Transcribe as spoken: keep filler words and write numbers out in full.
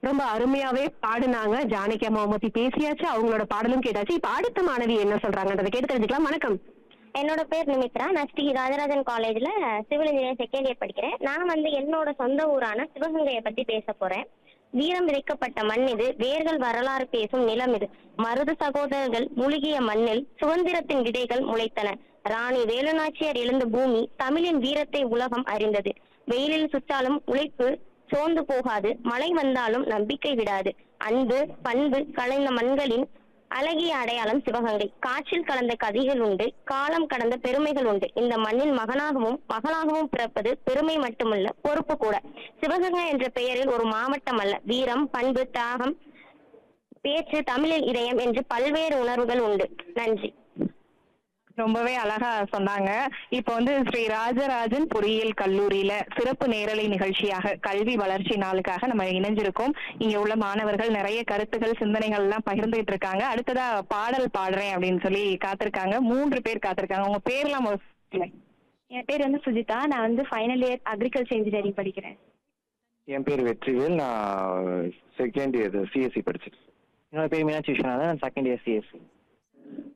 ரொம்ப அருமையாவே பாடுனாங்க. ஜானகி அம்மாவை பத்தி பேசியாச்சு, அவங்களோட பாடலும் கேட்டாச்சு. இப்ப அடுத்த மாணவி என்ன சொல்றாங்கன்றத கேட்டு தெரிஞ்சுக்கலாம். வணக்கம். என்னோட பேர் நிமித்ரா. நான் ஸ்ரீ ராஜராஜன் காலேஜ்ல சிவில் இன்ஜினியர் செகண்ட் இயர் படிக்கிறேன். நான் வந்து என்னோட சொந்த ஊரான சிவகங்கையை பத்தி பேச போறேன். வீரம் விதைக்கப்பட்ட மண் இது, வேர்கள் வரலாறு பேசும் நிலம் இது. மருது சகோதரர்கள் மூழ்கிய மண்ணில் சுதந்திரத்தின் விதைகள் முளைத்தன. ராணி வேலுநாச்சியார் எழுந்த பூமி தமிழின் வீரத்தை உலகம் அறிந்தது. வெயிலில் சுற்றாலும் உழைப்பு சோர்ந்து போகாது, மழை வந்தாலும் நம்பிக்கை விடாது. அன்பு பண்பு கலைந்த மண்களின் அழகிய அடையாளம் சிவகங்கை. காற்றில் கலந்த கதைகள் உண்டு, காலம் கடந்த பெருமைகள் உண்டு. இந்த மண்ணின் மகனாகவும் மகளாகவும் பிறப்பது பெருமை மட்டுமல்ல, பொறுப்பு கூட. சிவகங்கை என்ற பெயரில் ஒரு மாவட்டம் அல்ல, வீரம் பண்பு தியாகம் பேச்சு தமிழில் இதயம் என்று பல்வேறு உணர்வுகள் உண்டு. நன்றி. ரொம்பவே அழகா சொன்னாங்க. இப்ப வந்து ஸ்ரீ ராஜராஜன் பொறியியல் கல்லூரியில சிறப்பு நேரலை நிகழ்ச்சியாக கல்வி வளர்ச்சி நாளுக்காக நம்ம இணைஞ்சிருக்கோம். இங்க உள்ள மாணவர்கள் நிறைய கருத்துக்கள் சிந்தனைகள் எல்லாம் பகிர்ந்துட்டு இருக்காங்க. அடுத்ததா பாடல் பாடுறேன் அப்படின்னு சொல்லி காத்திருக்காங்க. மூன்று பேர் காத்திருக்காங்க. உங்க பேர்லாம் என் பேர் வந்து சுஜிதா. நான் வந்து ஃபைனல் இயர் அக்ரிகல்ச்சர் இன்ஜினியரிங் படிக்கிறேன். என் பேர் வெற்றிவேல். நான் செகண்ட் இயர் சிஎஸ்சி படிச்சிருக்கேன். என்னோட பேர் மீனாட்சி விஸ்வநாதன். நான் செகண்ட் இயர் சிஎஸ்சி.